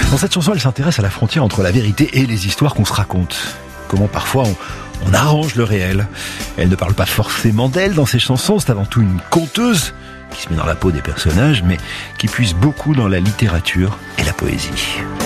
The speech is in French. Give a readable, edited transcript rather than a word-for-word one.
Dans cette chanson, elle s'intéresse à la frontière entre la vérité et les histoires qu'on se raconte. Comment parfois on arrange le réel. Elle ne parle pas forcément d'elle dans ses chansons, c'est avant tout une conteuse qui se met dans la peau des personnages, mais qui puise beaucoup dans la littérature et la poésie.